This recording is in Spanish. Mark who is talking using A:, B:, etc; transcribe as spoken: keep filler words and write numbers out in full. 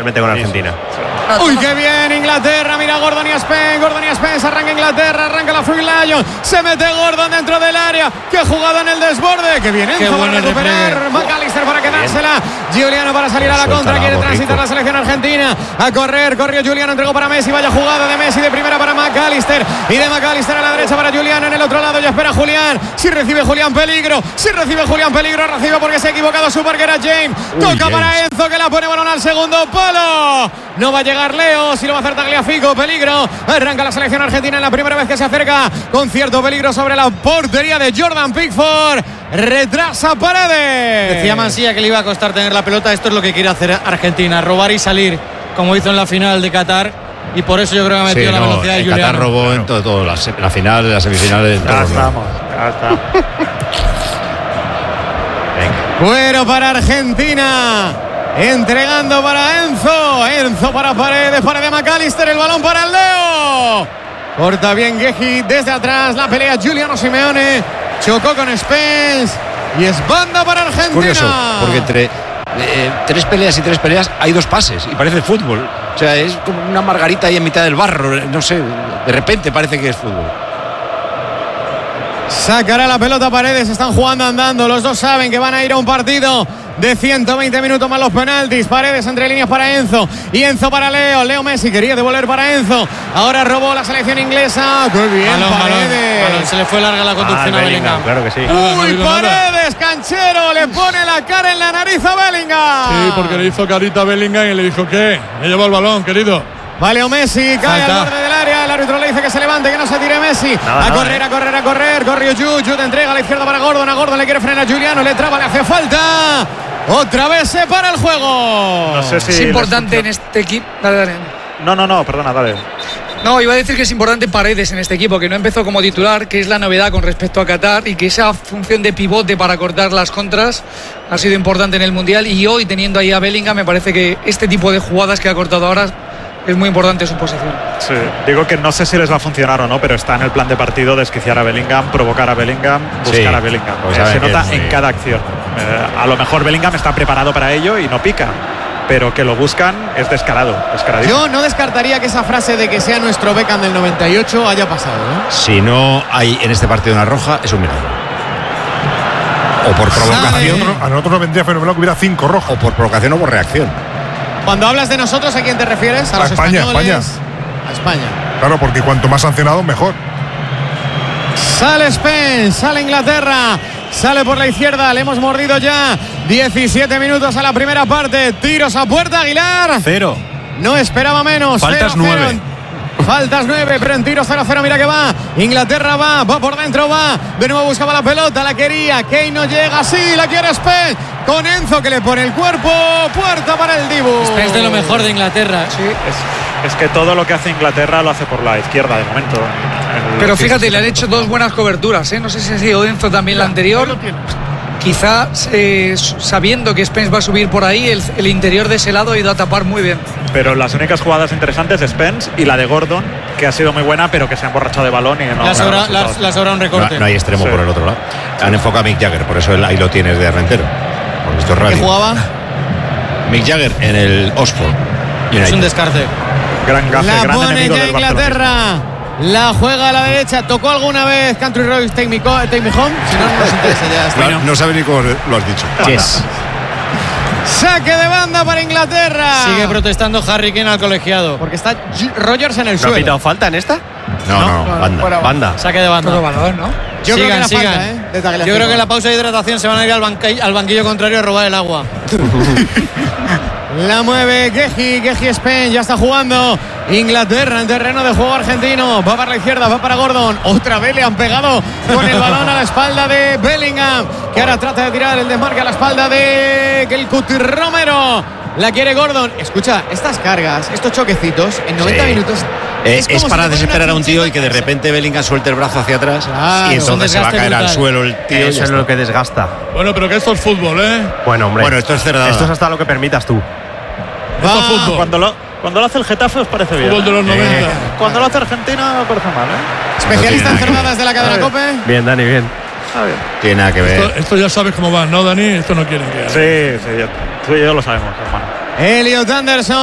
A: especialmente con Argentina.
B: Uy, qué bien Inglaterra, mira Gordon y Spence, Gordon y Spence, arranca Inglaterra, arranca la Free Lion, se mete Gordon dentro del área, qué jugada en el desborde, qué bien Enzo para recuperar, McAllister para quedársela, Giuliano para salir a la
C: Suelta
B: contra,
C: la
B: quiere
C: voz,
B: transitar
C: Rico.
B: la selección argentina, a correr, corrió Giuliano, entregó para Messi, vaya jugada de Messi de primera para McAllister, y de McAllister a la derecha para Giuliano, en el otro lado ya espera Julián, si recibe Julián peligro, si recibe Julián peligro, recibe porque se ha equivocado su que era James, toca
C: Uy,
B: para
C: James.
B: Enzo que la pone balón al segundo palo, no va a llegar Leo, si lo va a hacer Tagliafico, peligro, arranca la selección argentina en la primera vez que se acerca con cierto peligro sobre la portería de Jordan Pickford, retrasa Paredes.
D: Decía Mansilla que le iba a costar tener la pelota, esto es lo que quiere hacer Argentina, robar y salir, como hizo en la final de Qatar, y por eso yo creo que ha metido
C: Sí,
D: la
C: no,
D: velocidad de
C: el
D: Giuliano.
C: Qatar robó
A: Claro.
C: en todo, todo la, se- la final, las semifinales,
E: Ya
C: todo, ¿no?
E: estamos, ya estamos.
B: Cuero para Argentina, entregando para Enzo, Enzo para Paredes, Paredes McAllister, el balón para el Leo, corta bien Geji desde atrás, la pelea Giuliano Simeone, chocó con Spence y es banda para Argentina.
C: Curioso, porque entre eh, tres peleas y tres peleas hay dos pases y parece fútbol. O sea, es como una margarita ahí en mitad del barro, no sé, de repente parece que es fútbol.
B: Sacará la pelota Paredes, están jugando andando, los dos saben que van a ir a un partido de ciento veinte minutos más los penaltis. Paredes entre líneas para Enzo y Enzo para Leo, Leo Messi quería devolver para Enzo, ahora robó la selección inglesa, qué bien
D: Balón, balón,
B: Paredes.
D: balón, se le fue larga la conducción
A: Ah,
D: a
A: Bellingham,
D: Bellingham.
A: claro que sí.
F: Ah, no ha
B: Uy,
F: habido nada.
B: Paredes, canchero, le pone la cara en la nariz a Bellingham.
F: Sí, porque le hizo carita a Bellingham y le dijo ¿qué? Me lleva el balón, querido.
B: Vale, Messi cae
D: Falta.
B: al borde del área. El árbitro le dice que se levante, que no se tire Messi.
A: Nada,
B: a
A: nada,
B: correr,
A: eh.
B: a correr, a correr. Corrió Jude, Jude entrega a la izquierda para Gordon. A Gordon le quiere frenar a Giuliano. Le traba, le hace falta. Otra vez se para el juego.
E: No sé si
G: Es
E: les
G: importante en
E: funciona.
G: este equipo. Dale, dale.
E: No, no, no, perdona, dale.
G: No, iba a decir que es importante Paredes en este equipo, que no empezó como titular, que es la novedad con respecto a Qatar, y que esa función de pivote para cortar las contras ha sido importante en el Mundial. Y hoy, teniendo ahí a Bellingham, me parece que este tipo de jugadas que ha cortado ahora es muy importante su posición.
E: Sí, digo que no sé si les va a funcionar o no, pero está en el plan de partido desquiciar a Bellingham, provocar a Bellingham, buscar
C: Sí,
E: a Bellingham.
C: pues
E: Eh,
C: saben
E: se
C: que
E: nota
C: es muy-
E: en cada acción. Eh, a lo mejor Bellingham está preparado para ello y no pica, pero que lo buscan es descarado, descaradísimo.
B: Yo no descartaría que esa frase de que sea nuestro Beckham del noventa y ocho haya pasado, ¿eh?
C: Si no hay en este partido una roja, es un milagro. O por provocación,
B: Sabe.
H: A nosotros nos vendría fenomenal que hubiera cinco rojos.
C: o por provocación o por reacción.
B: Cuando hablas de nosotros, ¿a quién te refieres? A,
H: A
B: los
H: España,
B: españoles.
H: España.
B: A España.
H: Claro, porque cuanto más sancionados, mejor.
B: Sale Spence, sale Inglaterra, sale por la izquierda, le hemos mordido ya. diecisiete minutos a la primera parte, tiros a puerta, Aguilar.
A: Cero.
B: No esperaba menos.
A: Faltas
B: cero, cero.
A: nueve.
B: Faltas nueve, pero en tiros cero cero, mira que va. Inglaterra va, va por dentro, va. De nuevo buscaba la pelota, la quería. Kane no llega, sí, la quiere Spence. Con Enzo que le pone el cuerpo. Puerta para el Dibu.
D: Es de lo mejor de Inglaterra.
E: Es, es que todo lo que hace Inglaterra lo hace por la izquierda de momento. En el-
G: Pero fíjate, le han hecho dos buenas coberturas, ¿eh? No sé si ha sido Enzo también la anterior. Quizá eh, sabiendo que Spence va a subir por ahí, el, el interior de ese lado ha ido a tapar muy bien.
E: Pero las únicas jugadas interesantes de Spence y la de Gordon, que ha sido muy buena, pero que se ha emborrachado de balón y no.
D: Le ha
E: no
D: sobra-
E: ha
D: le ha-
E: resultado.
D: le ha sobrado un
C: No,
D: recorte.
C: no hay extremo
E: Sí.
C: por el otro lado. Han enfocado a Mick Jagger, por eso él ahí lo tienes de arrentero. Porque esto es
B: ¿Qué
C: radio.
B: jugaba?
C: Mick Jagger en el Oxford
D: Es un
C: United.
D: descarte.
E: Gran gafe,
B: La
E: gran
B: pone
E: enemigo
B: ya
E: del Barcelona.
B: Inglaterra. La juega a la derecha. ¿Tocó alguna vez Country Roads Take Me, Co- Take Me Home? Si no, no nos interesa ya. está.
C: No, no sabe ni cómo lo has dicho.
A: Yes.
B: Saque de banda para Inglaterra.
D: Sigue protestando Harry Kane al colegiado.
B: Porque está G- Rogers en el
A: ¿No ha
B: suelo.
A: pitado falta en esta?
C: No, no, no, banda.
B: fuera.
A: Banda.
D: Saque de banda.
G: Todo valor, ¿no?
B: Yo creo que
D: sigan,
B: era
D: sigan.
B: falta, ¿eh? de Tagliafico.
D: Yo creo que en la pausa de hidratación se van a ir al, banqui- al banquillo contrario a robar el agua.
B: La mueve Geji, Geji Spence, ya está jugando Inglaterra en terreno de juego argentino. Va para la izquierda, va para Gordon. Otra vez le han pegado con el balón a la espalda de Bellingham, que ahora trata de tirar el desmarque a la espalda de el Cuti Romero. La quiere Gordon. Escucha, estas cargas, estos choquecitos en noventa
C: Sí.
B: minutos.
C: Eh,
B: como
C: es
B: si
C: para
B: te ponen
C: desesperar
B: una
C: a un tío y que de
B: pincheta.
C: repente Bellingham suelte el brazo hacia atrás
B: Claro.
C: y entonces se va a
D: desgaste
C: caer al
D: brutal.
C: suelo el tío. y
A: Eso
C: ya
A: es
C: está.
A: lo que desgasta.
F: Bueno, pero que esto es fútbol, ¿eh?
A: Bueno, hombre.
C: Bueno, esto es cerdada.
A: Esto es hasta lo que permitas tú.
F: Esto es
B: Va.
F: fútbol.
E: Cuando lo, cuando lo hace el Getafe os parece bien.
F: Fútbol de los noventa.
E: Cuando lo hace Argentina no parece mal, ¿eh?
B: Especialista en
C: No tiene nada que
B: cerradas de la cadena COPE.
A: Bien, Dani, bien.
E: Está bien.
C: Tiene nada que ver.
F: Esto, esto ya sabes cómo va, ¿no, Dani? Esto no quieren que haga.
E: Sí, sí, ya- tú y yo lo sabemos, hermano.
B: Elliot Anderson.